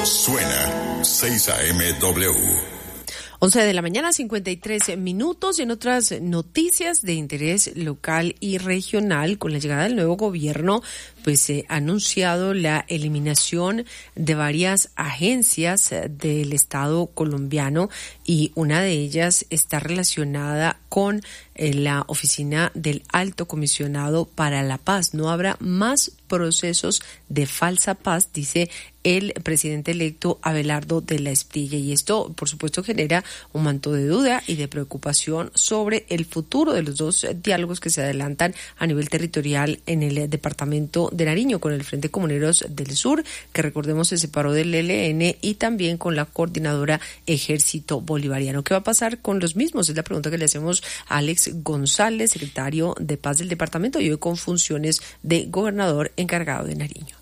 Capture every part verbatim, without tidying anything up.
Suena seis A M W. once de la mañana, cincuenta y tres minutos. En otras noticias de interés local y regional, con la llegada del nuevo gobierno, pues se ha anunciado la eliminación de varias agencias del Estado colombiano y una de ellas está relacionada con eh, la oficina del Alto Comisionado para la Paz. No habrá más procesos de falsa paz, dice el presidente electo Abelardo de la Espriella, y esto, por supuesto, genera un manto de duda y de preocupación sobre el futuro de los dos diálogos que se adelantan a nivel territorial en el departamento de Nariño, con el Frente Comuneros del Sur, que recordemos se separó del E L N, y también con la coordinadora Ejército Bolivariano. ¿Qué va a pasar con los mismos? Es la pregunta que le hacemos a Alex González, secretario de Paz del departamento y hoy con funciones de gobernador encargado de Nariño.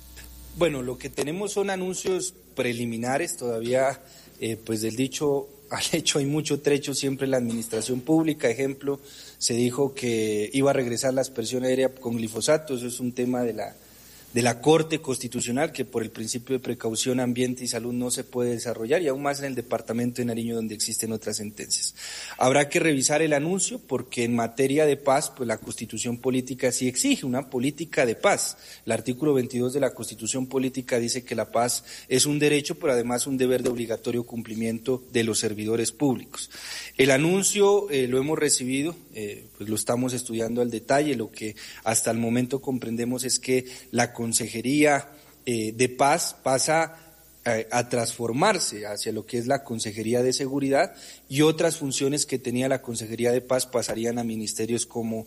Bueno, lo que tenemos son anuncios preliminares, todavía eh, pues del dicho al hecho hay mucho trecho siempre en la administración pública. Ejemplo, se dijo que iba a regresar la aspersión aérea con glifosato, eso es un tema de la de la Corte Constitucional, que por el principio de precaución, ambiente y salud no se puede desarrollar, y aún más en el departamento de Nariño, donde existen otras sentencias. Habrá que revisar el anuncio, porque en materia de paz, pues la Constitución Política sí exige una política de paz. El artículo veintidós de la Constitución Política dice que la paz es un derecho, pero además un deber de obligatorio cumplimiento de los servidores públicos. El anuncio eh, lo hemos recibido, eh, pues lo estamos estudiando al detalle. Lo que hasta el momento comprendemos es que la Consejería eh, de Paz pasa a, a transformarse hacia lo que es la Consejería de Seguridad, y otras funciones que tenía la Consejería de Paz pasarían a ministerios como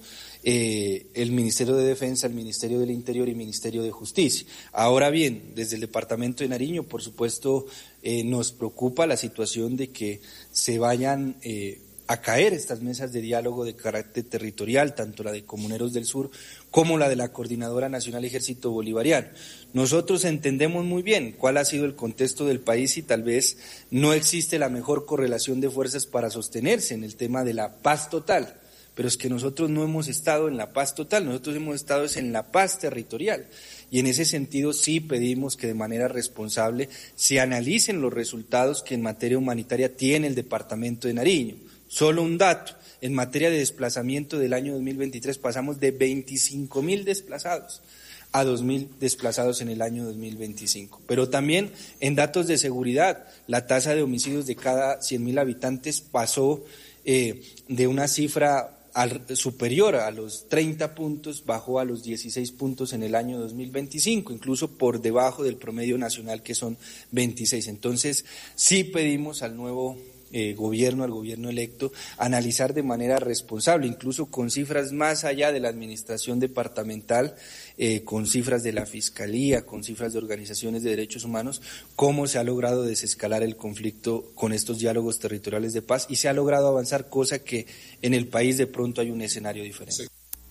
eh, el Ministerio de Defensa, el Ministerio del Interior y Ministerio de Justicia. Ahora bien, desde el departamento de Nariño, por supuesto, eh, nos preocupa la situación de que se vayan eh, a caer estas mesas de diálogo de carácter territorial, tanto la de Comuneros del Sur como la de la Coordinadora Nacional Ejército Bolivariano. Nosotros entendemos muy bien cuál ha sido el contexto del país y tal vez no existe la mejor correlación de fuerzas para sostenerse en el tema de la paz total, pero es que nosotros no hemos estado en la paz total, nosotros hemos estado en la paz territorial. Y en ese sentido sí pedimos que de manera responsable se analicen los resultados que en materia humanitaria tiene el departamento de Nariño. Solo un dato, en materia de desplazamiento del año dos mil veintitrés pasamos de veinticinco mil desplazados a dos mil desplazados en el año dos mil veinticinco. Pero también en datos de seguridad, la tasa de homicidios de cada cien mil habitantes pasó eh, de una cifra al, superior a los treinta puntos, bajó a los dieciséis puntos en el año dos mil veinticinco, incluso por debajo del promedio nacional, que son veintiséis. Entonces, sí pedimos al nuevo Eh, gobierno, al gobierno electo, analizar de manera responsable, incluso con cifras más allá de la administración departamental, eh, con cifras de la Fiscalía, con cifras de organizaciones de derechos humanos, cómo se ha logrado desescalar el conflicto con estos diálogos territoriales de paz, y se ha logrado avanzar, cosa que en el país de pronto hay un escenario diferente.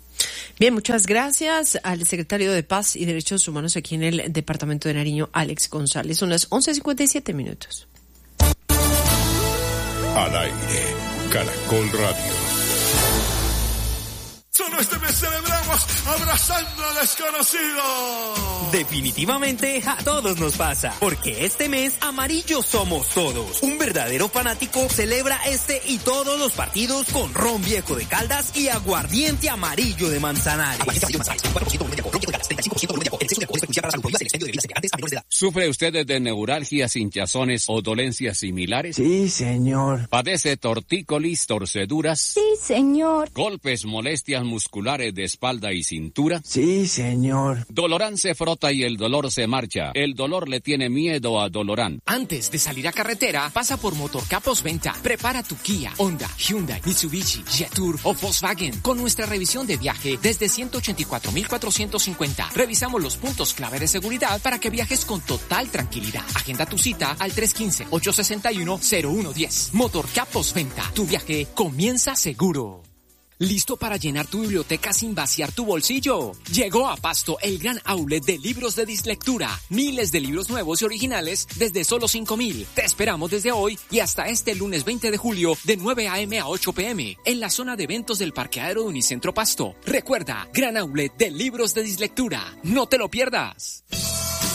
Bien, muchas gracias al secretario de Paz y Derechos Humanos aquí en el departamento de Nariño, Alex González. Son las once cincuenta y siete minutos. Al aire, Caracol Radio. Solo este mes celebramos abrazando al desconocido. Definitivamente a todos nos pasa, porque este mes amarillos somos todos. Un verdadero fanático celebra este y todos los partidos con ron viejo de Caldas y aguardiente amarillo de Manzanares. ¿Sufre usted de neuralgias, hinchazones o dolencias similares? Sí, señor. ¿Padece tortícolis, torceduras? Sí, señor. ¿Golpes, molestias musculares de espalda y cintura? Sí, señor. Dolorán se frota y el dolor se marcha. El dolor le tiene miedo a Dolorán. Antes de salir a carretera, pasa por Motorcar Postventa. Prepara tu Kia, Honda, Hyundai, Mitsubishi, Jetour o Volkswagen con nuestra revisión de viaje desde ciento ochenta y cuatro mil cuatrocientos cincuenta. Revisamos los puntos clave de seguridad para que viajes con total tranquilidad. Agenda tu cita al tres uno cinco, ocho seis uno, cero uno uno cero. Motorcar Postventa. Tu viaje comienza seguro. ¿Listo para llenar tu biblioteca sin vaciar tu bolsillo? Llegó a Pasto el gran outlet de libros de Dislectura. Miles de libros nuevos y originales desde solo cinco mil. Te esperamos desde hoy y hasta este lunes veinte de julio de nueve a eme a ocho pe eme en la zona de eventos del parqueadero de Unicentro Pasto. Recuerda, gran outlet de libros de Dislectura. No te lo pierdas.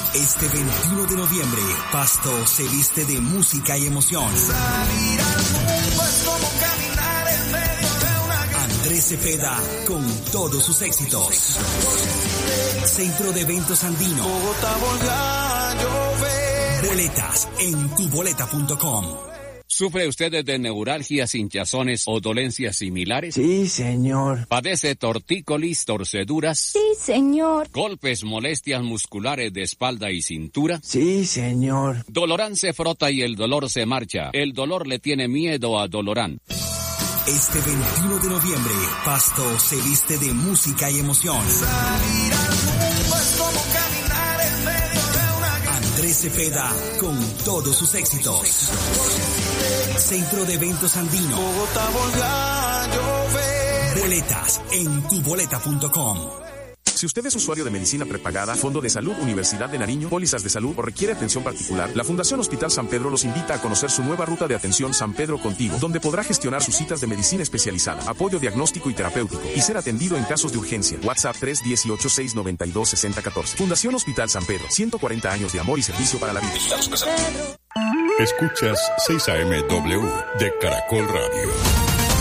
Este veintiuno de noviembre, Pasto se viste de música y emoción. Salir al mundo es como caminar en medio de una... Andrés Cepeda con todos sus éxitos. Centro de Eventos Andino. Bogotá volvió a llover. Boletas en tu boleta punto com. ¿Sufre usted de neuralgias, hinchazones o dolencias similares? Sí, señor. ¿Padece tortícolis, torceduras? Sí, señor. ¿Golpes, molestias musculares de espalda y cintura? Sí, señor. Dolorán se frota y el dolor se marcha. El dolor le tiene miedo a Dolorán. Este veintiuno de noviembre, Pasto se viste de música y emoción. Salir al mundo es como caminar en medio de una... Andrés Cepeda con todos sus éxitos. Centro de Eventos Andino. Bogotá volvió a llover. Boletas en tu boleta punto com. Si usted es usuario de medicina prepagada, Fondo de Salud Universidad de Nariño, pólizas de salud o requiere atención particular, la Fundación Hospital San Pedro los invita a conocer su nueva ruta de atención San Pedro Contigo, donde podrá gestionar sus citas de medicina especializada, apoyo diagnóstico y terapéutico y ser atendido en casos de urgencia. WhatsApp tres uno ocho, seis nueve dos, seis cero uno cuatro. Fundación Hospital San Pedro, ciento cuarenta años de amor y servicio para la vida. Escuchas seis A M W de Caracol Radio.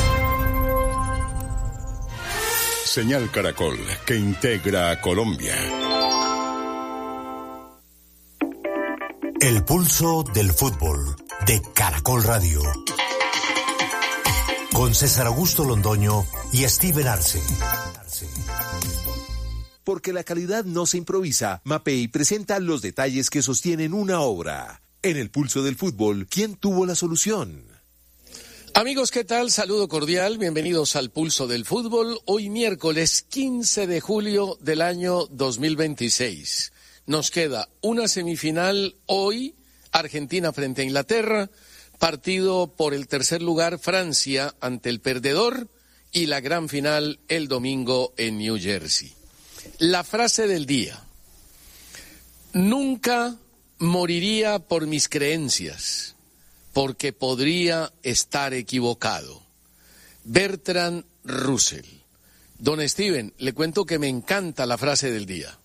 Señal Caracol, que integra a Colombia. El pulso del fútbol de Caracol Radio. Con César Augusto Londoño y Steven Arce. Porque la calidad no se improvisa, Mapei presenta los detalles que sostienen una obra. En el pulso del fútbol, ¿quién tuvo la solución? Amigos, ¿qué tal? Saludo cordial, bienvenidos al Pulso del Fútbol. Hoy miércoles quince de julio del año dos mil veintiséis. Nos queda una semifinal hoy, Argentina frente a Inglaterra, partido por el tercer lugar Francia ante el perdedor y la gran final el domingo en New Jersey. La frase del día: nunca moriría por mis creencias, porque podría estar equivocado. Bertrand Russell. Don Steven, le cuento que me encanta la frase del día.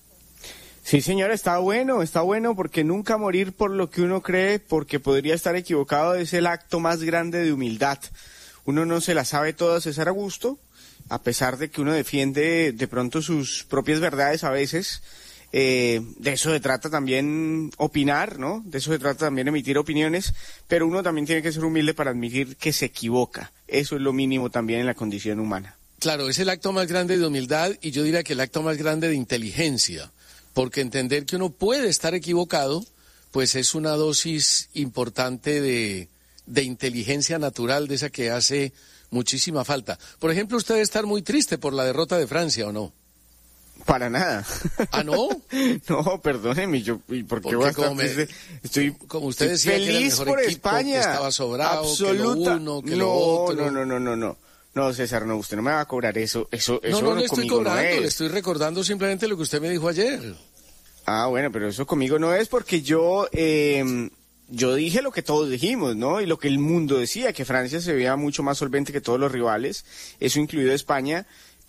Sí, señor, está bueno, está bueno, porque nunca morir por lo que uno cree, porque podría estar equivocado, es el acto más grande de humildad. Uno no se la sabe toda, César Augusto, a pesar de que uno defiende de pronto sus propias verdades a veces. Eh, de eso se trata también opinar, ¿no? De eso se trata también emitir opiniones, pero uno también tiene que ser humilde para admitir que se equivoca. Eso es lo mínimo también en la condición humana. Claro, es el acto más grande de humildad y yo diría que el acto más grande de inteligencia, porque entender que uno puede estar equivocado, pues es una dosis importante de, de inteligencia natural, de esa que hace muchísima falta. Por ejemplo, usted debe estar muy triste por la derrota de Francia, ¿o no? Para nada. ¿Ah, no? No, perdóneme, yo, ¿y por qué Porque voy a estar como, me, triste? Estoy, como usted estoy decía que era el feliz mejor por equipo, España. Que estaba sobrado, Absoluta. que lo uno, que no, lo otro. No, no, no, no, no. No, César, no, usted no me va a cobrar eso. Eso, no, eso no, no le estoy cobrando, no es. le estoy recordando simplemente lo que usted me dijo ayer. Ah, bueno, pero eso conmigo no es, porque yo, eh, yo dije lo que todos dijimos, ¿no? Y lo que el mundo decía, que Francia se veía mucho más solvente que todos los rivales, eso incluido España.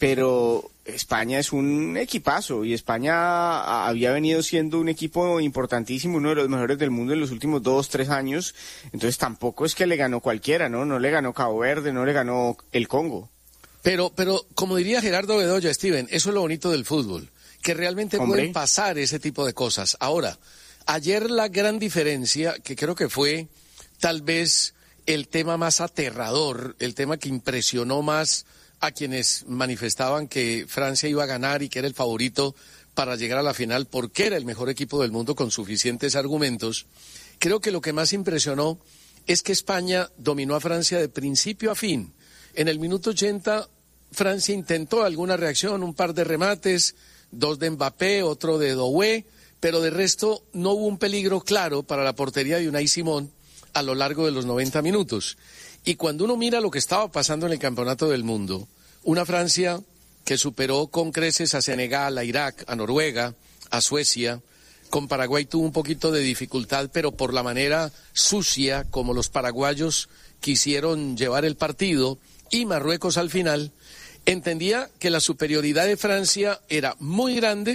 Pero España es un equipazo y España había venido siendo un equipo importantísimo, uno de los mejores del mundo en los últimos dos, tres años. Entonces tampoco es que le ganó cualquiera, ¿no? No le ganó Cabo Verde, no le ganó el Congo. Pero, pero como diría Gerardo Bedoya, Steven, eso es lo bonito del fútbol, que realmente Hombre. pueden pasar ese tipo de cosas. Ahora, ayer la gran diferencia, que creo que fue tal vez el tema más aterrador, el tema que impresionó más a quienes manifestaban que Francia iba a ganar y que era el favorito para llegar a la final porque era el mejor equipo del mundo con suficientes argumentos, creo que lo que más impresionó es que España dominó a Francia de principio a fin. En el minuto ochenta, Francia intentó alguna reacción, un par de remates, dos de Mbappé, otro de Doué, pero de resto no hubo un peligro claro para la portería de Unai Simón a lo largo de los noventa minutos. Y cuando uno mira lo que estaba pasando en el Campeonato del Mundo, una Francia que superó con creces a Senegal, a Irak, a Noruega, a Suecia, con Paraguay tuvo un poquito de dificultad, pero por la manera sucia como los paraguayos quisieron llevar el partido, y Marruecos al final, entendía que la superioridad de Francia era muy grande,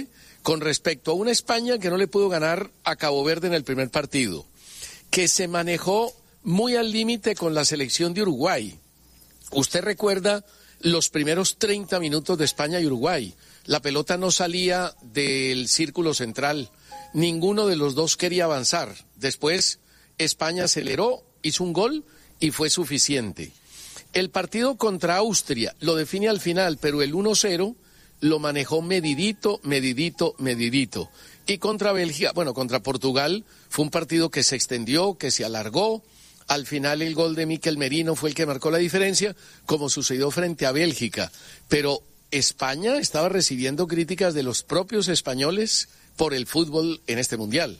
con respecto a una España que no le pudo ganar a Cabo Verde en el primer partido, que se manejó muy al límite con la selección de Uruguay. Usted recuerda los primeros treinta minutos de España y Uruguay. La pelota no salía del círculo central. Ninguno de los dos quería avanzar. Después España aceleró, hizo un gol y fue suficiente. El partido contra Austria lo define al final, pero el uno cero lo manejó medidito, medidito, medidito. Y contra Bélgica, bueno, contra Portugal, fue un partido que se extendió, que se alargó. Al final el gol de Mikel Merino fue el que marcó la diferencia, como sucedió frente a Bélgica. Pero España estaba recibiendo críticas de los propios españoles por el fútbol en este mundial.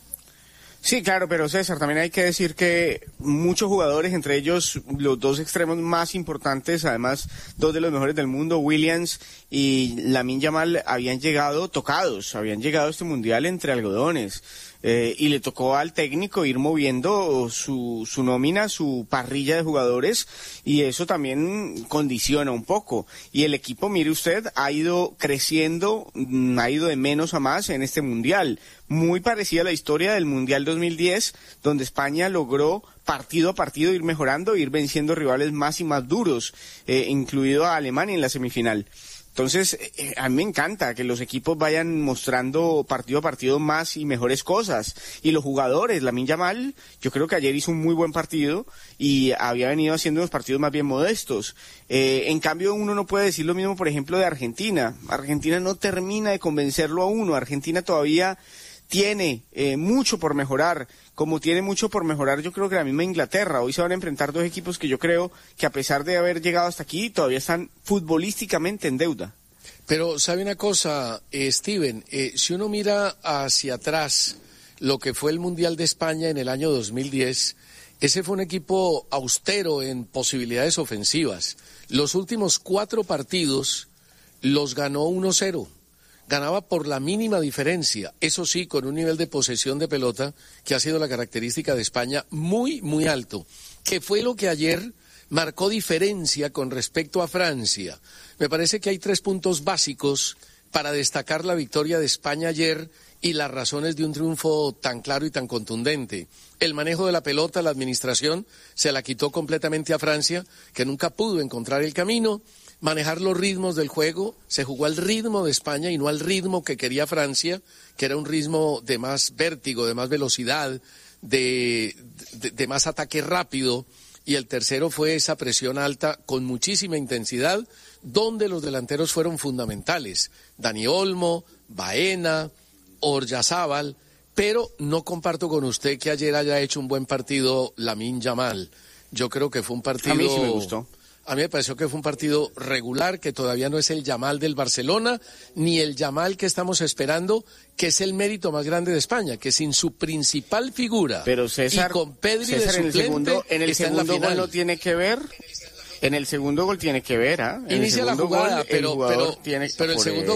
Sí, claro, pero César, también hay que decir que muchos jugadores, entre ellos los dos extremos más importantes, además dos de los mejores del mundo, Williams y Lamine Yamal, habían llegado tocados, habían llegado a este mundial entre algodones. Eh, y le tocó al técnico ir moviendo su, su nómina, su parrilla de jugadores, y eso también condiciona un poco. Y el equipo, mire usted, ha ido creciendo, ha ido de menos a más en este mundial. Muy parecida a la historia del Mundial dos mil diez, donde España logró partido a partido ir mejorando, ir venciendo rivales más y más duros, eh, incluido a Alemania en la semifinal. Entonces, eh, a mí me encanta que los equipos vayan mostrando partido a partido más y mejores cosas. Y los jugadores, Lamine Yamal, yo creo que ayer hizo un muy buen partido y había venido haciendo unos partidos más bien modestos. Eh, en cambio, uno no puede decir lo mismo, por ejemplo, de Argentina. Argentina no termina de convencerlo a uno. Argentina todavía tiene eh, mucho por mejorar, como tiene mucho por mejorar yo creo que la misma Inglaterra. Hoy se van a enfrentar dos equipos que yo creo que a pesar de haber llegado hasta aquí, todavía están futbolísticamente en deuda. Pero sabe una cosa, eh, Steven, eh, si uno mira hacia atrás lo que fue el Mundial de España en el año dos mil diez, ese fue un equipo austero en posibilidades ofensivas. Los últimos cuatro partidos los ganó uno cero. Ganaba por la mínima diferencia, eso sí, con un nivel de posesión de pelota que ha sido la característica de España muy, muy alto, que fue lo que ayer marcó diferencia con respecto a Francia. Me parece que hay tres puntos básicos para destacar la victoria de España ayer y las razones de un triunfo tan claro y tan contundente. El manejo de la pelota, la administración, se la quitó completamente a Francia, que nunca pudo encontrar el camino. Manejar los ritmos del juego, se jugó al ritmo de España y no al ritmo que quería Francia, que era un ritmo de más vértigo, de más velocidad, de, de, de más ataque rápido, y el tercero fue esa presión alta con muchísima intensidad, donde los delanteros fueron fundamentales, Dani Olmo, Baena, Oryazábal, pero no comparto con usted que ayer haya hecho un buen partido Lamine Yamal. Yo creo que fue un partido... A mí sí me gustó. A mí me pareció que fue un partido regular, que todavía no es el Yamal del Barcelona, ni el Yamal que estamos esperando, que es el mérito más grande de España, que sin su principal figura, pero César, y con Pedri César, de suplente, en el segundo, en el está segundo en la final. gol no tiene que ver, en el segundo gol tiene que ver, ¿ah? ¿eh? Inicia la jugada, gol, pero, el pero, tiene, pero el segundo